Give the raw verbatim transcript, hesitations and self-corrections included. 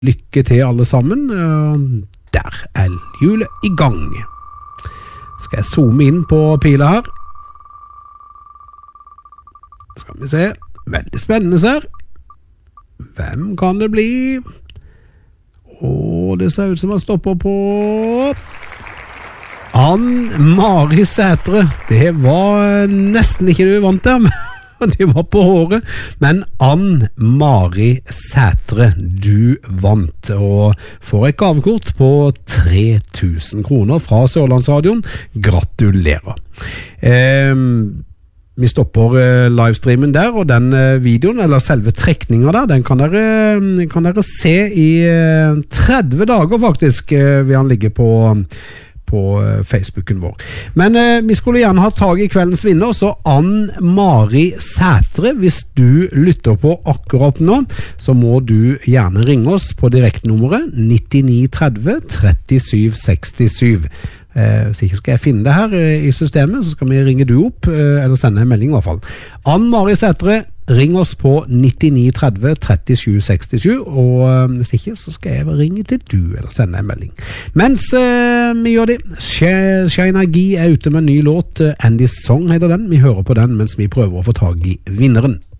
Lykke til alle sammen. Der er hjulet i gang. Skal jeg zoome inn på pila her. Skal vi se. Veldig spennende her. Hvem kan det bli? Åh, det ser ut som han stopper på Ann-Mari Sætre. Det var nesten ikke du vant der, de var på håret, men Ann-Mari Sætre, du vant, og får et gavekort på tre tusen kroner fra Sørlandsradioen. Gratulerer. Eh, vi stopper eh, livestreamen der, og den eh, videoen, eller selve trekningen der, den kan dere, kan dere se i eh, tretti dager faktisk, eh, vil han ligge på på Facebooken vår. Men eh, vi skulle gjerne ha tag i kveldens vinner, så Ann-Mari Sætre, hvis du lytter på akkurat nå, så må du gjerne ringe oss på direktnummeret nittini tretti trettisju sekstisju. Eh, så ikke skal jeg finne det her eh, i systemet, så skal vi ringe du opp, eh, eller sende en melding i hvert fall. Ann-Mari Sætre, ring oss på nittini tretti trettisju sekstisju, og øh, hvis ikke så skal jeg ringe til du eller sende en melding. Mens øh, vi gjør det, Shina G er ute med en ny låt, Andy's Song heter den. Vi hører på den mens vi prøver å få tag i vinneren.